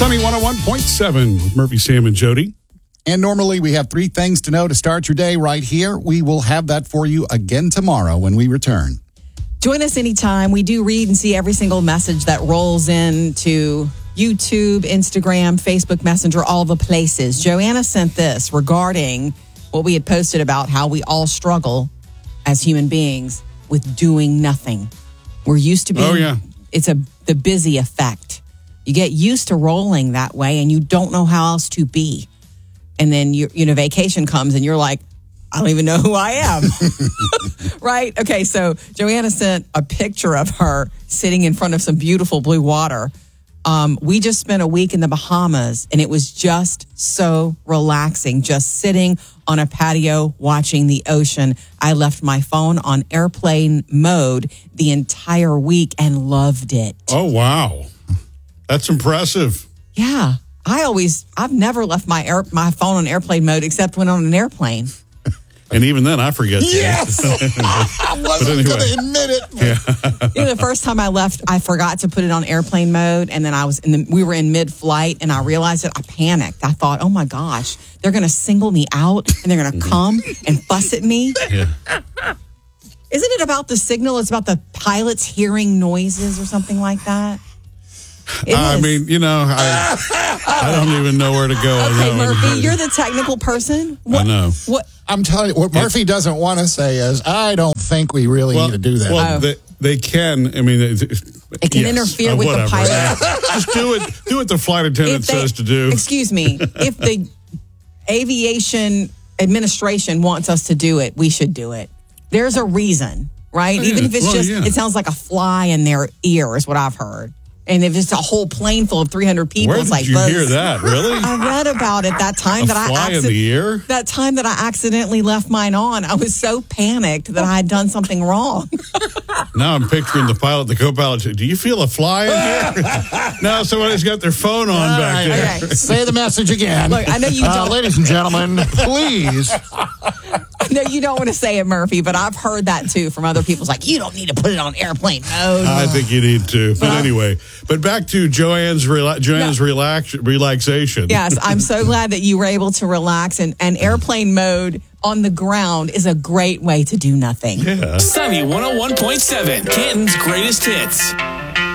Sunny 101.7 with Murphy, Sam, and Jody. And normally we have 3 things to know to start your day right here. We will have that for you again tomorrow when we return. Join us anytime. We do read and see every single message that rolls into YouTube, Instagram, Facebook Messenger, all the places. Joanna sent this regarding what we had posted about how we all struggle as human beings with doing nothing. We're used to being, it's the busy effect. You get used to rolling that way and you don't know how else to be. And then vacation comes and you're like, I don't even know who I am. Right? Okay, so Joanna sent a picture of her sitting in front of some beautiful blue water. We just spent a week in the Bahamas, and it was just so relaxing, just sitting on a patio watching the ocean. I left my phone on airplane mode the entire week and loved it. Oh, wow. That's impressive. Yeah. I've never left my phone on airplane mode except when on an airplane. And even then, I forget. Yes! I wasn't going to admit it. Yeah. The first time I left, I forgot to put it on airplane mode, and then we were in mid-flight, and I realized it. I panicked. I thought, oh my gosh, they're going to single me out, and they're going to come and fuss at me. Yeah. Isn't it about the signal? It's about the pilots hearing noises or something like that? I don't even know where to go. Okay, Murphy, you're the technical person. I know. What? I'm telling you, what Murphy doesn't want to say is, I don't think we really need to do that. Well, they can. I mean, it can interfere with the pilot. Just do what the flight attendant says to do. Excuse me. If the aviation administration wants us to do it, we should do it. There's a reason, right? Even if it's it sounds like a fly in their ear is what I've heard. And if it's a whole plane full of 300 people, Where it's like did you hear that? Really? I read about it that time that time that I accidentally left mine on. I was so panicked that I had done something wrong. Now I'm picturing the pilot, the co-pilot. Do you feel a fly in here? Now somebody's got their phone on back there. Okay. Say the message again. Look, I know you don't. Ladies and gentlemen, please. No, you don't want to say it, Murphy, but I've heard that too from other people. It's like, you don't need to put it on airplane mode. I think you need to. But anyway, back to Joanne's relaxation. Yes, I'm so glad that you were able to relax. And airplane mode on the ground is a great way to do nothing. Yeah. Sunny 101.7, Canton's greatest hits.